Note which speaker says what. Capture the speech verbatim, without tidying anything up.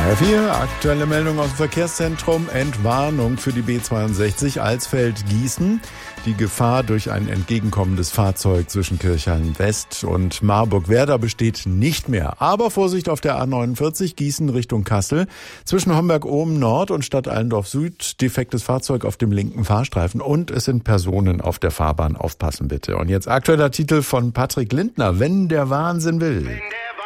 Speaker 1: H vier, aktuelle Meldung aus dem Verkehrszentrum. Entwarnung für die B zweiundsechzig Alsfeld-Gießen. Die Gefahr durch ein entgegenkommendes Fahrzeug zwischen Kirchhain West und Marburg-Werder besteht nicht mehr. Aber Vorsicht auf der A neunundvierzig, Gießen Richtung Kassel. Zwischen Homberg-Ohm Nord und Stadt Allendorf Süd defektes Fahrzeug auf dem linken Fahrstreifen. Und es sind Personen auf der Fahrbahn. Aufpassen bitte. Und jetzt aktueller Titel von Patrick Lindner. Wenn der Wahnsinn will.